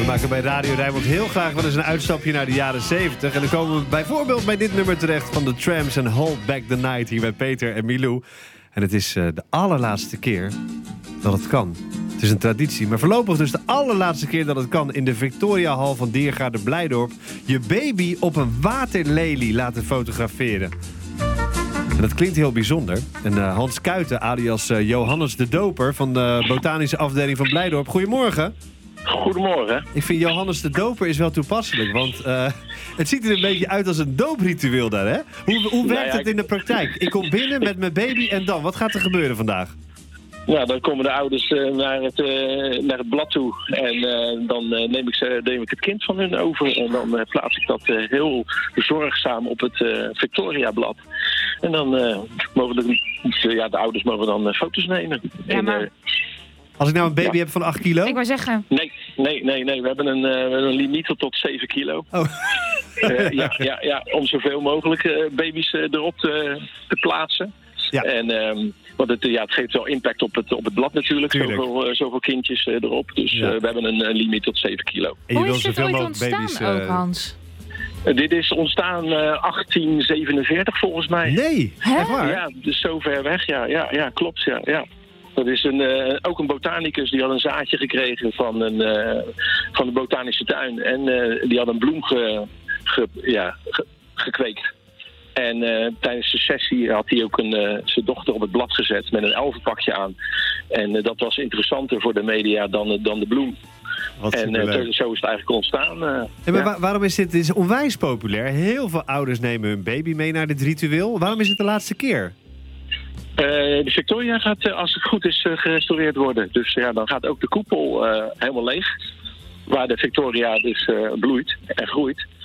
maken bij Radio Rijnmond heel graag wel eens een uitstapje naar de jaren 70. En dan komen we bijvoorbeeld bij dit nummer terecht van The Tramps en Hold Back the Night hier bij Peter en Milou. En het is de allerlaatste keer dat het kan. Het is een traditie, maar voorlopig dus de allerlaatste keer dat het kan in de Victoriahal van Diergaarde Blijdorp je baby op een waterlelie laten fotograferen. En dat klinkt heel bijzonder. En Hans Kuijten, alias Johannes de Doper van de botanische afdeling van Blijdorp. Goedemorgen. Goedemorgen. Ik vind Johannes de Doper is wel toepasselijk, want het ziet er een beetje uit als een doopritueel daar, hè? Hoe werkt het in de praktijk? Ik kom binnen met mijn baby en dan? Wat gaat er gebeuren vandaag? Ja, dan komen de ouders naar het blad toe en dan neem ik het kind van hun over en dan plaats ik dat heel zorgzaam op het Victoria-blad. En dan mogen de ouders mogen dan foto's nemen. Ja, maar... Als ik nou een baby heb van 8 kilo? Ik wou zeggen... Nee. We hebben een limiet tot 7 kilo. Oh. Om zoveel mogelijk baby's erop te plaatsen. Ja. En... Want het geeft wel impact op het blad natuurlijk. Zoveel kindjes erop. Dus we hebben een limiet tot 7 kilo. En je Hoe wil is dit zoveel ooit mogelijk ontstaan baby's, ook, Hans? Dit is ontstaan 1847 volgens mij. Nee, echt waar? Ja, dus zo ver weg. Ja, klopt. Ja. Dat is ook een botanicus die had een zaadje gekregen van de botanische tuin. En die had een bloem gekweekt. En tijdens de sessie had hij ook zijn dochter op het blad gezet met een elfenpakje aan. En dat was interessanter voor de media dan de bloem. En zo is het eigenlijk ontstaan. Maar waarom is dit? Het is onwijs populair. Heel veel ouders nemen hun baby mee naar dit ritueel. Waarom is het de laatste keer? De Victoria gaat, als het goed is, gerestaureerd worden. Dus dan gaat ook de koepel helemaal leeg. Waar de Victoria dus bloeit en groeit.